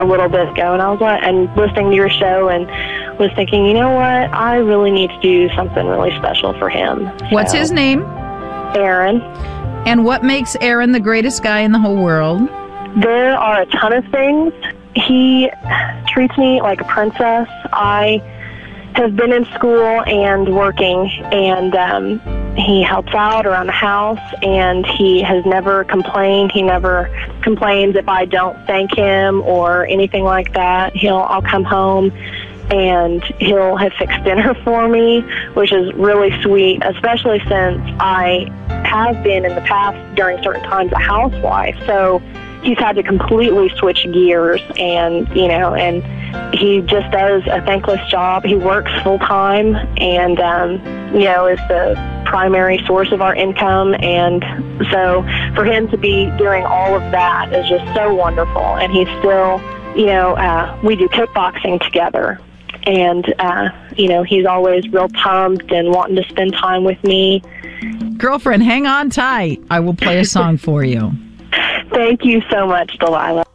a little bit ago, and I was like, and listening to your show and was thinking, you know what, I really need to do something really special for him. What's his name? Aaron. And what makes Aaron the greatest guy in the whole world? There are a ton of things. He treats me like a princess. I have been in school and working, and he helps out around the house, and he has never complained. He never complains if I don't thank him or anything like that. I'll come home and he'll have fixed dinner for me, which is really sweet, especially since I have been in the past during certain times a housewife. So he's had to completely switch gears, and he just does a thankless job. He works full time and, is the primary source of our income. And so for him to be doing all of that is just so wonderful. And he's still, we do kickboxing together. And, he's always real pumped and wanting to spend time with me. Girlfriend, hang on tight. I will play a song for you. Thank you so much, Delilah.